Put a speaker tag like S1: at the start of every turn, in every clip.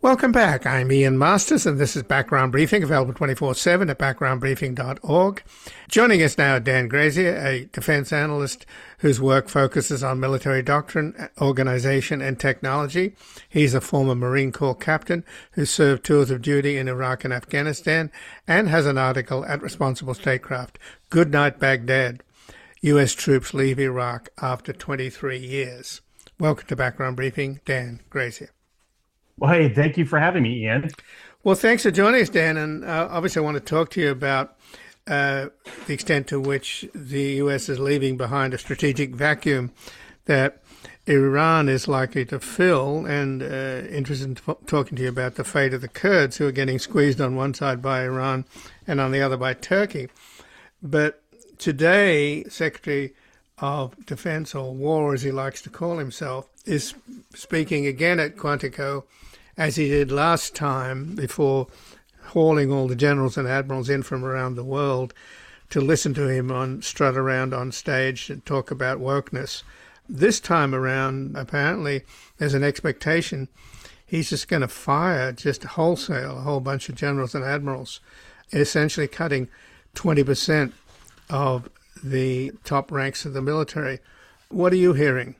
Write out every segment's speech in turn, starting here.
S1: Welcome back. I'm Ian Masters, and this is Background Briefing, available 24/7 at backgroundbriefing.org. Joining us now, Dan Grazier, a defense analyst whose work focuses on military doctrine, organization, and technology. He's a former Marine Corps captain who served tours of duty in Iraq and Afghanistan and has an article at Responsible Statecraft, Goodnight Baghdad, U.S. Troops Leave Iraq After 23 Years. Welcome to Background Briefing, Dan Grazier.
S2: Well, hey, thank you for having me, Ian.
S1: Well, thanks for joining us, Dan. And obviously, I want to talk to you about the extent to which the U.S. is leaving behind a strategic vacuum that Iran is likely to fill, and interested in talking to you about the fate of the Kurds, who are getting squeezed on one side by Iran and on the other by Turkey. But today, Secretary of Defense, or War as he likes to call himself, is speaking again at Quantico, as he did last time, before hauling all the generals and admirals in from around the world to listen to him strut around on stage and talk about wokeness. This time around, apparently, there's an expectation he's just going to fire just wholesale a whole bunch of generals and admirals, essentially cutting 20% of the top ranks of the military. What are you hearing?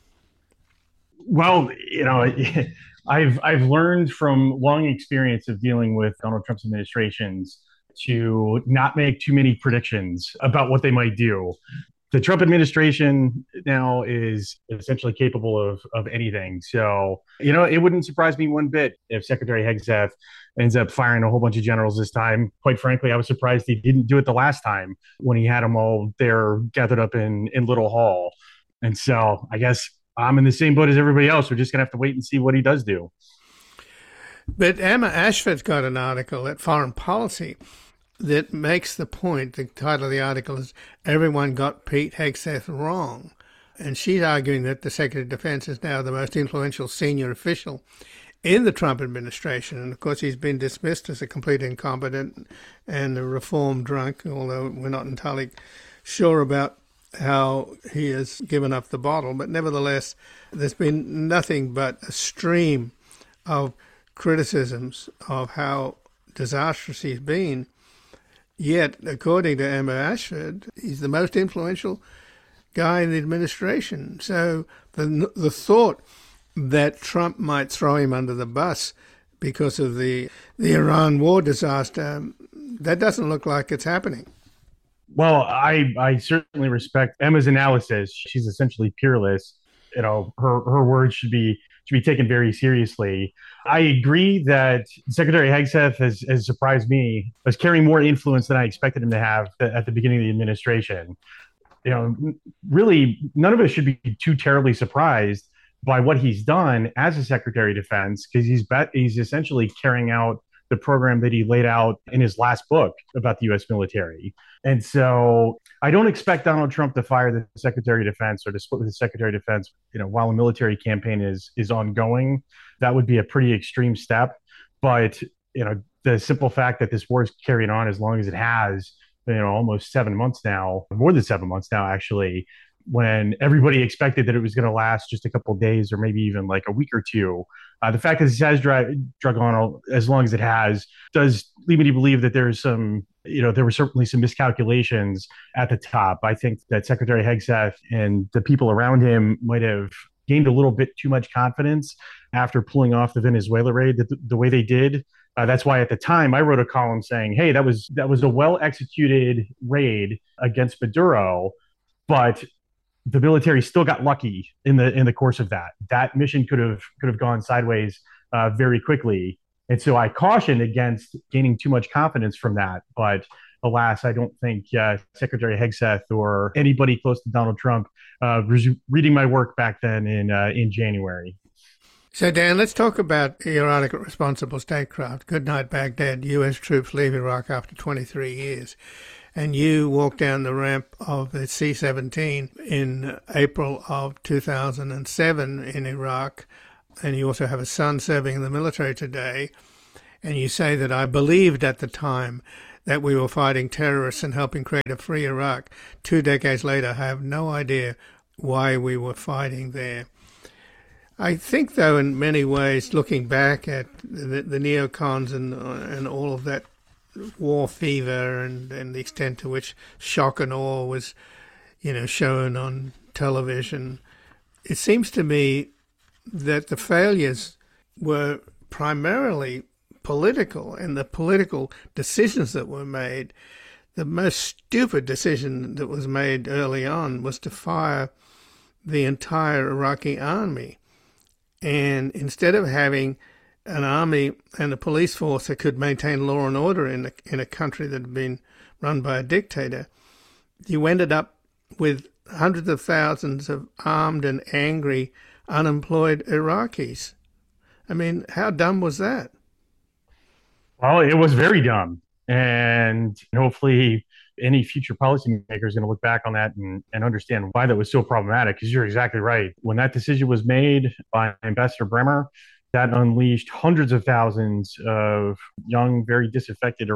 S2: Well, I've learned from long experience of dealing with Donald Trump's administrations to not make too many predictions about what they might do. The Trump administration now is essentially capable of anything. So, it wouldn't surprise me one bit if Secretary Hegseth ends up firing a whole bunch of generals this time. Quite frankly, I was surprised he didn't do it the last time when he had them all there gathered up in Little Hall. And so I guess I'm in the same boat as everybody else. We're just going to have to wait and see what he does do.
S1: But Emma Ashford's got an article at Foreign Policy that makes the point. The title of the article is "Everyone Got Pete Hegseth Wrong." And she's arguing that the Secretary of Defense is now the most influential senior official in the Trump administration. And, of course, he's been dismissed as a complete incompetent and a reform drunk, although we're not entirely sure about how he has given up the bottle. But nevertheless, there's been nothing but a stream of criticisms of how disastrous he's been. Yet, according to Emma Ashford, he's the most influential guy in the administration. So the thought that Trump might throw him under the bus because of the Iran war disaster, that doesn't look like it's happening.
S2: Well, I certainly respect Emma's analysis. She's essentially peerless. Her words should be taken very seriously. I agree that Secretary Hegseth has surprised me as carrying more influence than I expected him to have at the beginning of the administration. Really, none of us should be too terribly surprised by what he's done as a Secretary of Defense, because he's essentially carrying out the program that he laid out in his last book about the U.S. military. And so I don't expect Donald Trump to fire the Secretary of Defense or to split with the Secretary of Defense, while a military campaign is ongoing. That would be a pretty extreme step. But, the simple fact that this war is carrying on as long as it has, almost 7 months now, more than 7 months now, actually, when everybody expected that it was going to last just a couple of days or maybe even like a week or two. The fact that this has drug on as long as it has does lead me to believe that there's there were certainly some miscalculations at the top. I think that Secretary Hegseth and the people around him might have gained a little bit too much confidence after pulling off the Venezuela raid the way they did. That's why at the time I wrote a column saying, hey, that was a well-executed raid against Maduro, but the military still got lucky in the course of that. That mission could have gone sideways very quickly. And so I cautioned against gaining too much confidence from that. But alas, I don't think Secretary Hegseth or anybody close to Donald Trump was reading my work back then in January.
S1: So, Dan, let's talk about your article, Responsible Statecraft, Goodnight Baghdad, U.S. Troops Leave Iraq After 23 Years. And you walked down the ramp of the C-17 in April of 2007 in Iraq. And you also have a son serving in the military today. And you say that I believed at the time that we were fighting terrorists and helping create a free Iraq. 2 decades later, I have no idea why we were fighting there. I think, though, in many ways, looking back at the neocons and all of that war fever and the extent to which shock and awe was, shown on television, it seems to me that the failures were primarily political, and the political decisions that were made. The most stupid decision that was made early on was to fire the entire Iraqi army. And instead of having an army and a police force that could maintain law and order in a country that had been run by a dictator, you ended up with hundreds of thousands of armed and angry, unemployed Iraqis. I mean, how dumb was that?
S2: Well, it was very dumb. And hopefully, any future policymaker is going to look back on that and understand why that was so problematic. Because you're exactly right. When that decision was made by Ambassador Bremer, that unleashed hundreds of thousands of young, very disaffected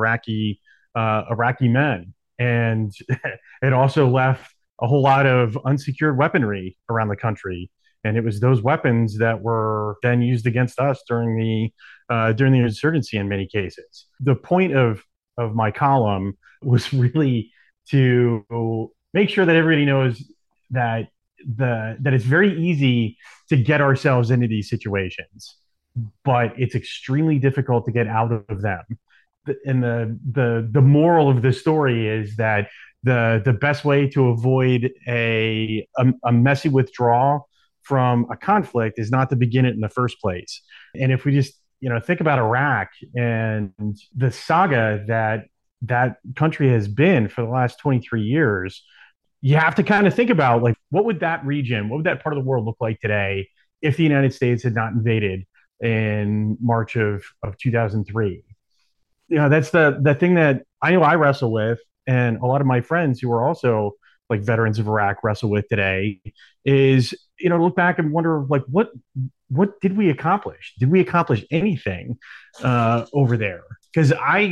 S2: Iraqi men, and it also left a whole lot of unsecured weaponry around the country. And it was those weapons that were then used against us during the insurgency in many cases. The point of my column was really to make sure that everybody knows that that it's very easy to get ourselves into these situations, but it's extremely difficult to get out of them. And the moral of the story is that the best way to avoid a messy withdrawal from a conflict is not to begin it in the first place. And if we just think about Iraq and the saga that country has been for the last 23 years, you have to kind of think about, like, what would that part of the world look like today if the United States had not invaded in March of 2003? That's the thing that I know I wrestle with, and a lot of my friends who are also like veterans of Iraq wrestle with today, is look back and wonder, like, what did we accomplish? Did we accomplish anything over there? Because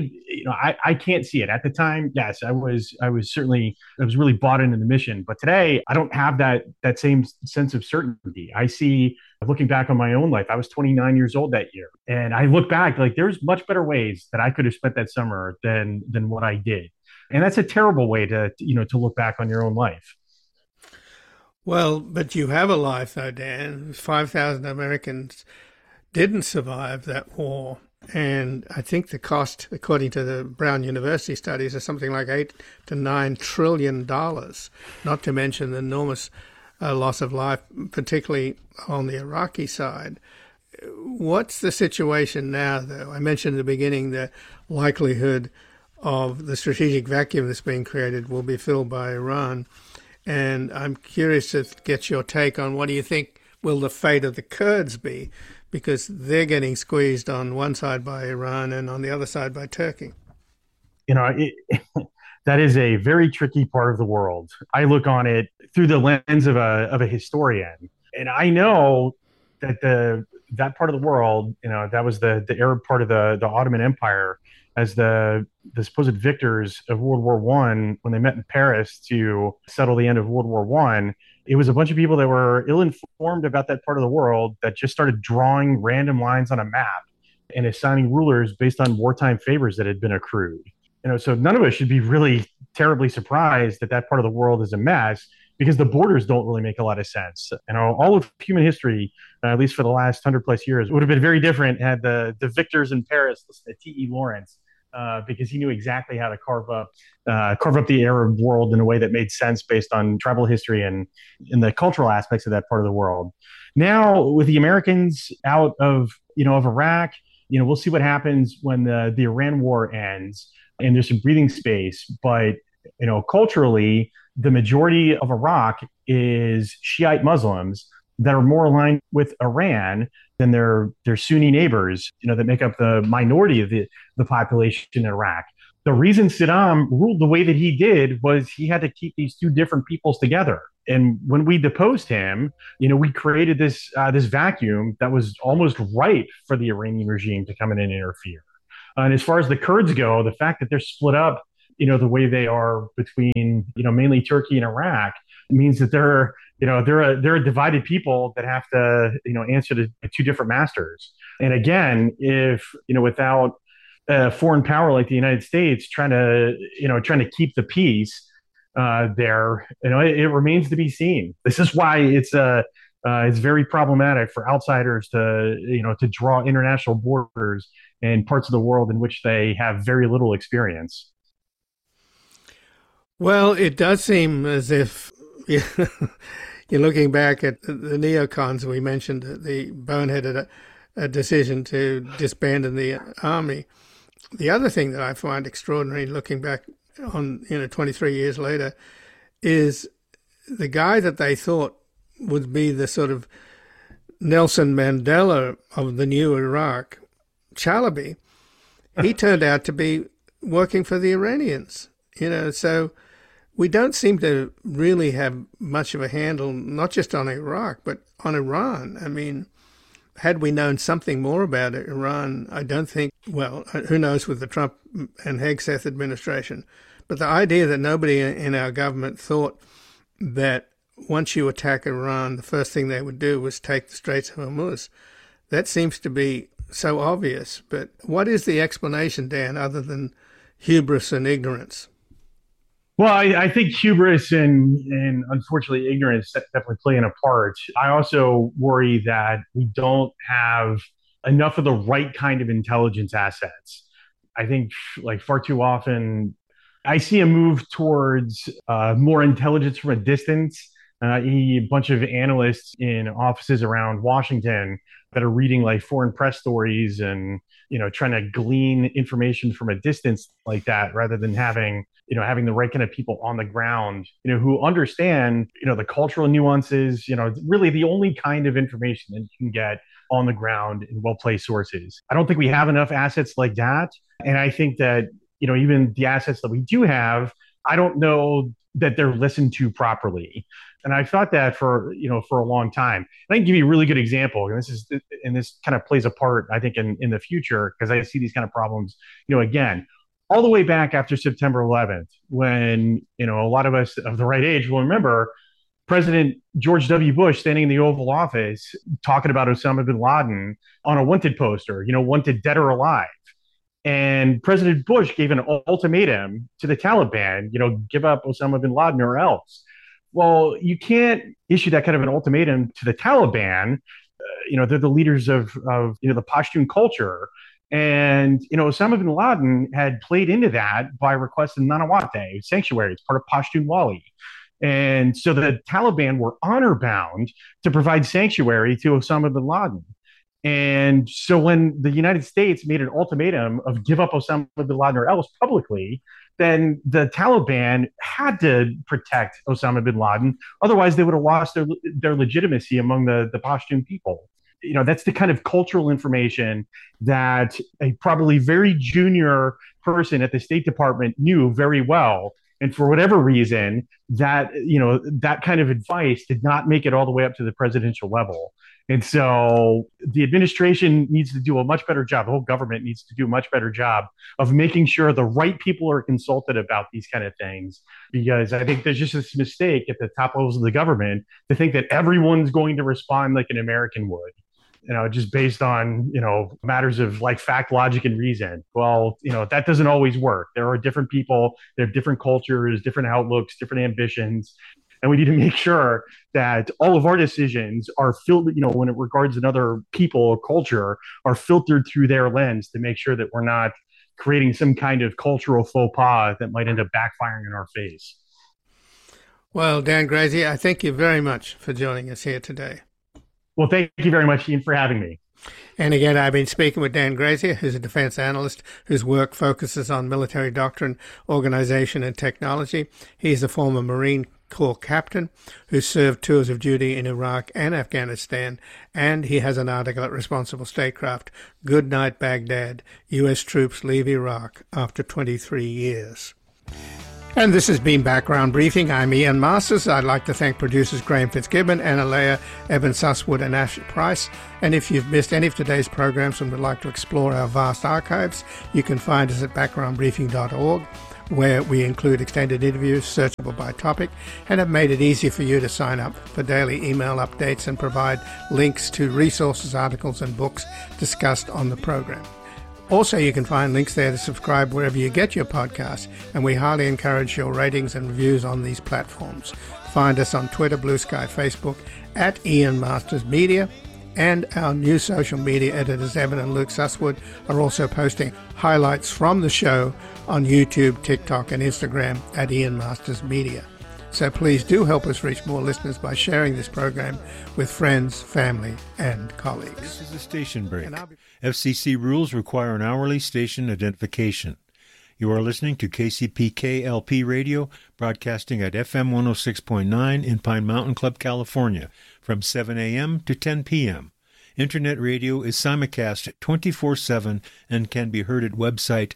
S2: I can't see it. At the time, yes, I was really bought into the mission. But today, I don't have that same sense of certainty. I see, looking back on my own life, I was 29 years old that year, and I look back, like, there's much better ways that I could have spent that summer than what I did. And that's a terrible way to look back on your own life.
S1: Well, but you have a life, though, Dan. 5,000 Americans didn't survive that war. And I think the cost, according to the Brown University studies, is something like $8 to $9 trillion, not to mention the enormous loss of life, particularly on the Iraqi side. What's the situation now, though? I mentioned at the beginning the likelihood of the strategic vacuum that's being created will be filled by Iran. And I'm curious to get your take on, what do you think will the fate of the Kurds be? Because they're getting squeezed on one side by Iran and on the other side by Turkey.
S2: That is a very tricky part of the world. I look on it through the lens of a historian, and I know that that part of the world, that was the Arab part of the Ottoman Empire, as the supposed victors of World War I, when they met in Paris to settle the end of World War I. It was a bunch of people that were ill-informed about that part of the world that just started drawing random lines on a map and assigning rulers based on wartime favors that had been accrued. So none of us should be really terribly surprised that part of the world is a mess, because the borders don't really make a lot of sense. All of human history, at least for the last 100+ years, would have been very different had the victors in Paris listened to T.E. Lawrence, because he knew exactly how to carve up the Arab world in a way that made sense based on tribal history and in the cultural aspects of that part of the world. Now, with the Americans out of Iraq, we'll see what happens when the Iran war ends and there's some breathing space. But culturally, the majority of Iraq is Shiite Muslims that are more aligned with Iran than their Sunni neighbors, that make up the minority of the population in Iraq. The reason Saddam ruled the way that he did was he had to keep these two different peoples together. And when we deposed him, we created this vacuum that was almost ripe for the Iranian regime to come in and interfere. And as far as the Kurds go, the fact that they're split up, the way they are between, mainly Turkey and Iraq, means that they're a divided people that have to, answer to two different masters. And again, if, without a foreign power like the United States trying to keep the peace there, it remains to be seen. This is why it's very problematic for outsiders to draw international borders in parts of the world in which they have very little experience.
S1: Well, it does seem as if you're looking back at the neocons we mentioned, the boneheaded decision to disband the army. The other thing that I find extraordinary looking back on, 23 years later, is the guy that they thought would be the sort of Nelson Mandela of the new Iraq, Chalabi, he turned out to be working for the Iranians, so we don't seem to really have much of a handle, not just on Iraq, but on Iran. I mean, had we known something more about Iran, I don't think, well, who knows with the Trump and Hegseth administration, but the idea that nobody in our government thought that once you attack Iran, the first thing they would do was take the Straits of Hormuz, that seems to be so obvious. But what is the explanation, Dan, other than hubris and ignorance?
S2: Well, I think hubris and unfortunately ignorance definitely play a part. I also worry that we don't have enough of the right kind of intelligence assets. I think like far too often, I see a move towards more intelligence from a distance. A bunch of analysts in offices around Washington that are reading like foreign press stories and trying to glean information from a distance like that, rather than having the right kind of people on the ground, who understand, the cultural nuances, really the only kind of information that you can get on the ground in well-placed sources. I don't think we have enough assets like that. And I think that, even the assets that we do have, I don't know that they're listened to properly. And I thought that for a long time. And I can give you a really good example. And this kind of plays a part, I think, in the future, because I see these kind of problems, again, all the way back after September 11th, when, a lot of us of the right age will remember President George W. Bush standing in the Oval Office talking about Osama bin Laden on a wanted poster, wanted dead or alive. And President Bush gave an ultimatum to the Taliban, give up Osama bin Laden or else. Well, you can't issue that kind of an ultimatum to the Taliban. They're the leaders of the Pashtun culture. And, Osama bin Laden had played into that by requesting Nanawate sanctuary. It's part of Pashtunwali. And so the Taliban were honor bound to provide sanctuary to Osama bin Laden. And so when the United States made an ultimatum of give up Osama bin Laden or else publicly, then the Taliban had to protect Osama bin Laden. Otherwise, they would have lost their legitimacy among the Pashtun people. That's the kind of cultural information that a probably very junior person at the State Department knew very well. And for whatever reason, that kind of advice did not make it all the way up to the presidential level. And so the administration needs to do a much better job. The whole government needs to do a much better job of making sure the right people are consulted about these kind of things. Because I think there's just this mistake at the top levels of the government to think that everyone's going to respond like an American would. Just based on, matters of like fact, logic, and reason. Well, that doesn't always work. There are different people, there are different cultures, different outlooks, different ambitions. And we need to make sure that all of our decisions are filtered, when it regards another people or culture, are filtered through their lens to make sure that we're not creating some kind of cultural faux pas that might end up backfiring in our face.
S1: Well, Dan Grazier, I thank you very much for joining us here today.
S2: Well, thank you very much, Ian, for having me.
S1: And again, I've been speaking with Dan Grazier, who's a defense analyst whose work focuses on military doctrine, organization, and technology. He's a former Marine Corps captain who served tours of duty in Iraq and Afghanistan, and he has an article at Responsible Statecraft, Good Night Baghdad, U.S. Troops Leave Iraq After 23 Years. And this has been Background Briefing. I'm Ian Masters. I'd like to thank producers Graham Fitzgibbon, Anna Leah, Evan Susswood, and Ash Price. And if you've missed any of today's programs and would like to explore our vast archives, you can find us at backgroundbriefing.org. where we include extended interviews searchable by topic and have made it easy for you to sign up for daily email updates and provide links to resources, articles and books discussed on the program. Also, you can find links there to subscribe wherever you get your podcasts, and we highly encourage your ratings and reviews on these platforms. Find us on Twitter, Blue Sky, Facebook at Ian Masters Media, and our new social media editors, Evan and Luke Susswood, are also posting highlights from the show on YouTube, TikTok, and Instagram at Ian Masters Media. So please do help us reach more listeners by sharing this program with friends, family, and colleagues.
S3: This is a station break. FCC rules require an hourly station identification. You are listening to KCPK LP Radio, broadcasting at FM 106.9 in Pine Mountain Club, California, from 7 a.m. to 10 p.m. Internet radio is simulcast 24/7 and can be heard at website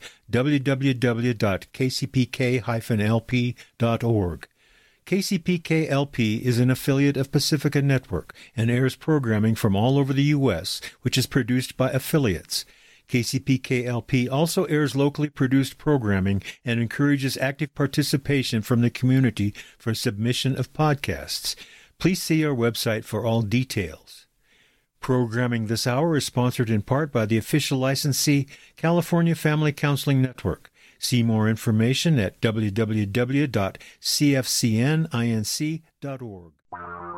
S3: www.kcpk-lp.org. KCPK-LP is an affiliate of Pacifica Network and airs programming from all over the U.S., which is produced by affiliates. KCPK-LP also airs locally produced programming and encourages active participation from the community for submission of podcasts. Please see our website for all details. Programming this hour is sponsored in part by the official licensee, California Family Counseling Network. See more information at www.cfcninc.org.